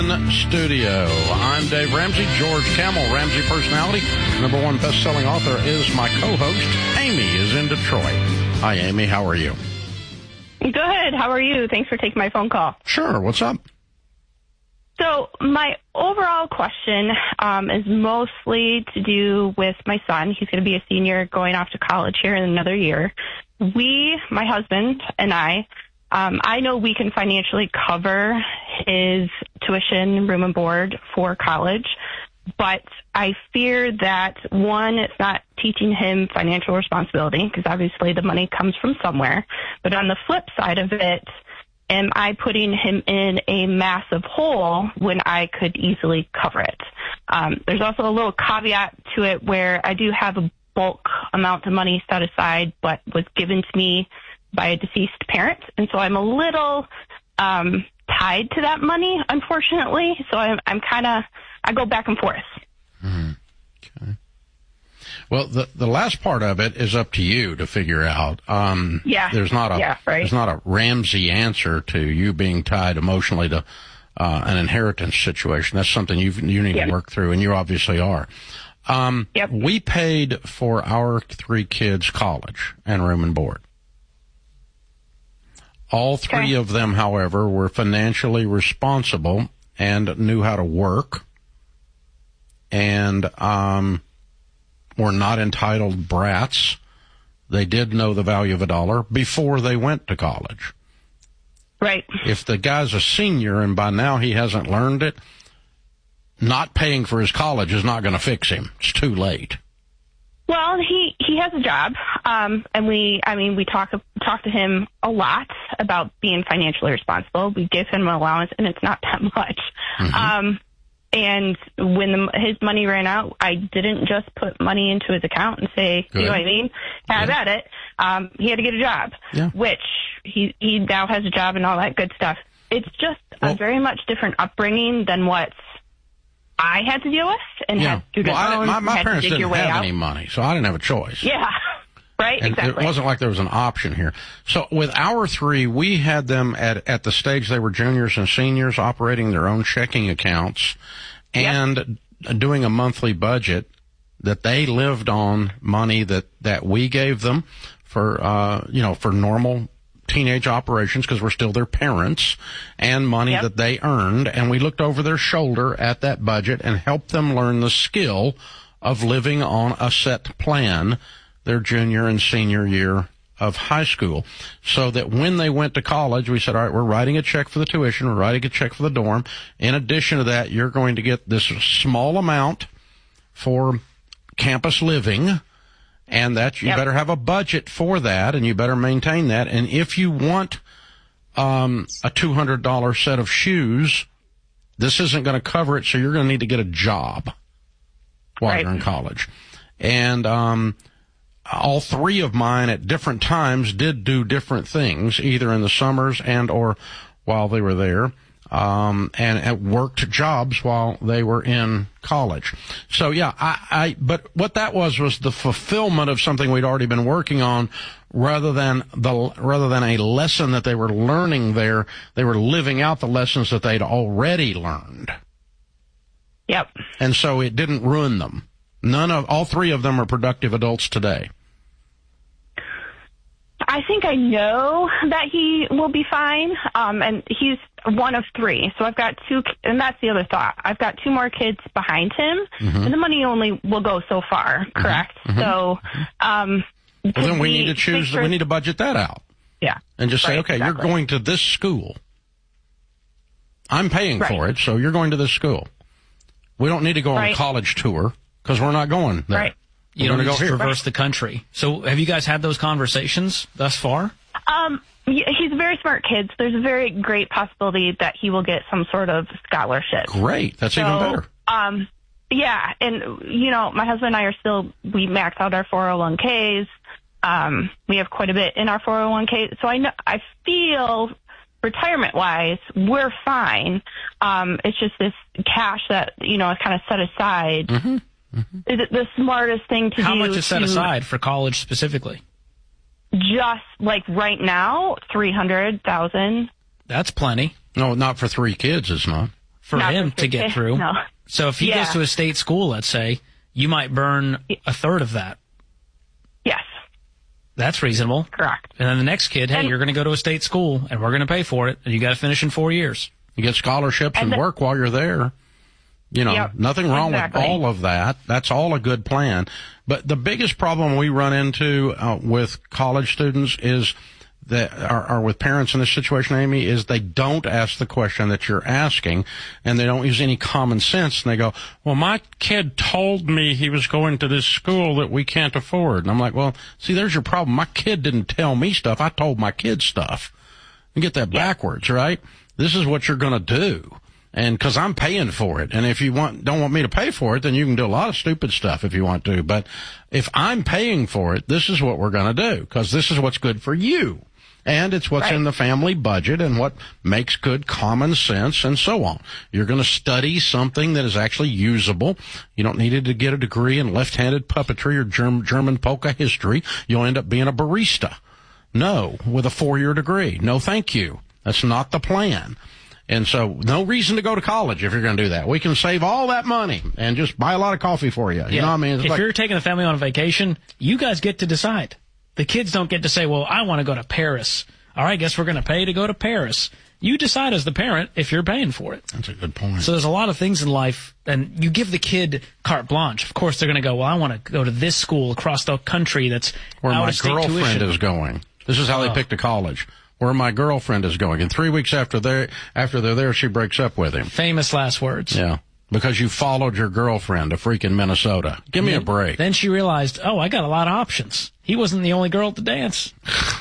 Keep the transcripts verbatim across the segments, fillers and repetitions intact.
Studio. I'm Dave Ramsey, George Camel, Ramsey personality. Number one best-selling author is my co-host. Amy is in Detroit. Hi, Amy. How are you? Good. How are you? Thanks for taking my phone call. Sure. What's up? So my overall question um, is mostly to do with my son. He's going to be a senior going off to college here in another year. We, my husband and I, Um, I know we can financially cover his tuition, room and board for college, but I fear that, one, it's not teaching him financial responsibility because obviously the money comes from somewhere. But on the flip side of it, am I putting him in a massive hole when I could easily cover it? Um, there's also a little caveat to it where I do have a bulk amount of money set aside, but was given to me by a deceased parent. And so I'm a little um, tied to that money, unfortunately. So I'm, I'm kind of, I go back and forth. Mm, okay. Well, the the last part of it is up to you to figure out. Um, yeah. There's not a, yeah, right. there's not a Ramsey answer to you being tied emotionally to uh, an inheritance situation. That's something you you need yep. to work through, and you obviously are. Um, yep. We paid for our three kids' college and room and board. All three okay. of them, however, were financially responsible and knew how to work and um, were not entitled brats. They did know the value of a dollar before they went to college. Right. If the guy's a senior and by now he hasn't learned it, not paying for his college is not going to fix him. It's too late. Well, he, he has a job, um, and we, I mean, we talk, talk to him a lot about being financially responsible. We give him an allowance, and it's not that much. Mm-hmm. Um, and when the, his money ran out, I didn't just put money into his account and say, Good. You know what I mean? Have Good. at it. Um, he had to get a job, yeah. which he, he now has a job and all that good stuff. It's just well, a very much different upbringing than what I had to deal with and yeah. had student well, loans. My, my had parents to dig didn't your way have out. any money, so I didn't have a choice. Yeah, right, and exactly. It wasn't like there was an option here. So with our three, we had them at, at the stage they were juniors and seniors operating their own checking accounts and yep. doing a monthly budget that they lived on money that, that we gave them for, uh, you know, for normal teenage operations because we're still their parents, and money yep. that they earned, and we looked over their shoulder at that budget and helped them learn the skill of living on a set plan their junior and senior year of high school, so that when they went to college, we said, all right, we're writing a check for the tuition, we're writing a check for the dorm. In addition to that, you're going to get this small amount for campus living, and that you yep. better have a budget for that, and you better maintain that. And if you want um, a two hundred dollars set of shoes, this isn't going to cover it, so you're going to need to get a job while right. you're in college. And um, all three of mine at different times did do different things, either in the summers and or while they were there. Um, and, and worked jobs while they were in college. So yeah, I, I, but what that was, was the fulfillment of something we'd already been working on rather than the, rather than a lesson that they were learning there. They were living out the lessons that they'd already learned. Yep. And so it didn't ruin them. None of, all three of them are productive adults today. I think I know that he will be fine, um, and he's one of three. So I've got two, and that's the other thought. I've got two more kids behind him, mm-hmm. and the money only will go so far, correct? Mm-hmm. So, um, well, then we, we need to choose, sure, we need to budget that out. Yeah. And just say, right, okay, exactly. You're going to this school. I'm paying right. for it, so you're going to this school. We don't need to go on right. a college tour because we're not going there. Right. You don't go just here. traverse right. the country. So have you guys had those conversations thus far? Um, he's a very smart kid. So there's a very great possibility that he will get some sort of scholarship. Great. That's so, even better. Um, yeah. And, you know, my husband and I are still, we max out our four oh one k's. Um, we have quite a bit in our four oh one k. So I know, I feel retirement-wise, we're fine. Um, it's just this cash that, you know, is kind of set aside. Mm-hmm. Mm-hmm. Is it the smartest thing to How do? How much is set to, aside for college specifically? Just like right now, three hundred thousand. That's plenty. No, not for three kids. It's not. for Not him for to get fifty. through. No. So if he Yeah. goes to a state school, let's say, you might burn a third of that. Yes, That's reasonable. correct. And then the next kid, hey, And- you're going to go to a state school, and we're going to pay for it, and you got to finish in four years. You get scholarships and, And the- work while you're there. You know, Yep, nothing wrong exactly. with all of that. That's all a good plan. But the biggest problem we run into uh, with college students is that are, are with parents in this situation, Amy, is they don't ask the question that you're asking, and they don't use any common sense. And they go, well, my kid told me he was going to this school that we can't afford. And I'm like, well, see, there's your problem. My kid didn't tell me stuff. I told my kid stuff. You get that backwards, right? This is what you're going to do. And because I'm paying for it. And if you want, don't want me to pay for it, then you can do a lot of stupid stuff if you want to. But if I'm paying for it, this is what we're going to do, because this is what's good for you. And it's what's Right. in the family budget and what makes good common sense and so on. You're going to study something that is actually usable. You don't need to get a degree in left-handed puppetry or Germ- German polka history. You'll end up being a barista. No, with a four-year degree. No, thank you. That's not the plan. And so no reason to go to college if you're going to do that. We can save all that money and just buy a lot of coffee for you. You Yeah. know what I mean? It's if like, you're taking the family on a vacation, you guys get to decide. The kids don't get to say, well, I want to go to Paris. All right, guess we're going to pay to go to Paris. You decide as the parent if you're paying for it. that's a good point. So there's a lot of things in life, and you give the kid carte blanche. Of course, they're going to go, well, I want to go to this school across the country that's Where my out-of-state girlfriend tuition. is going. This is how Oh. they picked a college. Where my girlfriend is going. And three weeks after they're, after they're there, she breaks up with him. Famous last words. Yeah. Because you followed your girlfriend to freaking Minnesota. Give me a break. Then she realized, oh, I got a lot of options. He wasn't the only girl at the dance.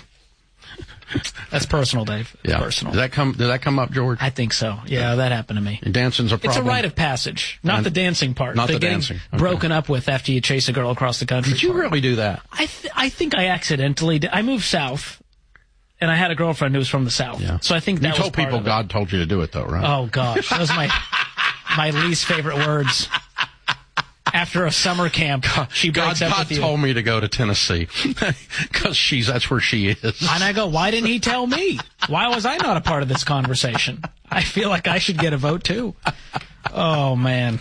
That's personal, Dave. It's yeah. personal. Did that come, did that come up, George? I think so. Yeah, that happened to me. Dancing's a It's problem. a rite of passage, not And- the dancing part. not the, the getting dancing. Okay. broken up with after you chase a girl across the country. Did you part. really do that? I th- I think I accidentally did. I moved south, and I had a girlfriend who was from the south. Yeah. So I think that You was told part people of it. God told you to do it, though, right? Oh gosh, that was my my least favorite words. After a summer camp, she God, breaks up God with you. told me to go to Tennessee because she's that's where she is. And I go, why didn't he tell me? Why was I not a part of this conversation? I feel like I should get a vote too. Oh man,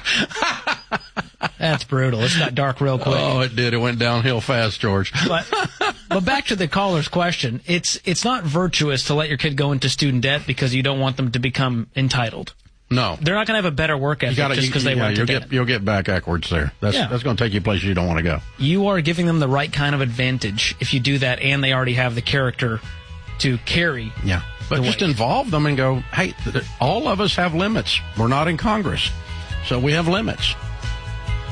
that's brutal. It's got dark real quick. Oh, it did. It went downhill fast, George. But, but back to the caller's question. It's it's not virtuous to let your kid go into student debt because you don't want them to become entitled. No. They're not going to have a better work ethic Gotta, just you- because they yeah, went to you'll debt. get you'll get back backwards there. That's Yeah. that's going to take you places you don't want to go. You are giving them the right kind of advantage if you do that, and they already have the character to carry. Yeah, but The just weight. involve them and go. Hey, th- all of us have limits. We're not in Congress, so we have limits.